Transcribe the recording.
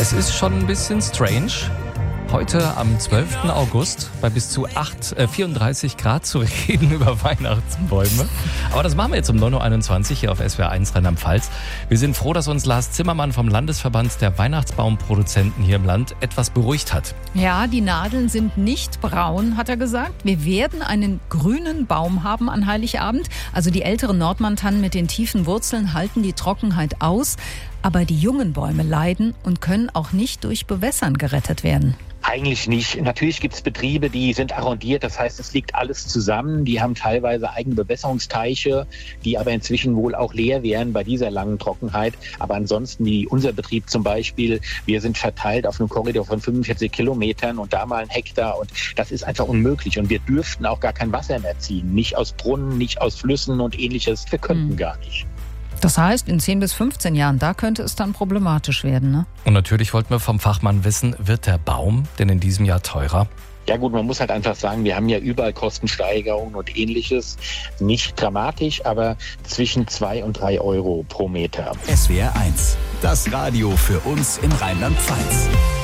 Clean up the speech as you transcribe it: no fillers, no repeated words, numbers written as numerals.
Es ist schon ein bisschen strange, heute am 12. August bei bis zu 34 Grad zu reden über Weihnachtsbäume. Aber das machen wir jetzt um 9.21 Uhr hier auf SWR 1 Rheinland-Pfalz. Wir sind froh, dass uns Lars Zimmermann vom Landesverband der Weihnachtsbaumproduzenten hier im Land etwas beruhigt hat. Ja, die Nadeln sind nicht braun, hat er gesagt. Wir werden einen grünen Baum haben an Heiligabend. Also die älteren Nordmann-Tannen mit den tiefen Wurzeln halten die Trockenheit aus. Aber die jungen Bäume leiden und können auch nicht durch Bewässern gerettet werden. Eigentlich nicht. Natürlich gibt es Betriebe, die sind arrondiert, das heißt, es liegt alles zusammen. Die haben teilweise eigene Bewässerungsteiche, die aber inzwischen wohl auch leer wären bei dieser langen Trockenheit. Aber ansonsten, wie unser Betrieb zum Beispiel, wir sind verteilt auf einem Korridor von 45 Kilometern und da mal ein Hektar und das ist einfach unmöglich. Und wir dürften auch gar kein Wasser mehr ziehen. Nicht aus Brunnen, nicht aus Flüssen und ähnliches. Wir könnten gar nicht. Das heißt, in 10 bis 15 Jahren, da könnte es dann problematisch werden, ne? Und natürlich wollten wir vom Fachmann wissen, wird der Baum denn in diesem Jahr teurer? Ja gut, man muss halt einfach sagen, wir haben ja überall Kostensteigerungen und ähnliches. Nicht dramatisch, aber zwischen 2 und 3 Euro pro Meter. SWR 1, das Radio für uns in Rheinland-Pfalz.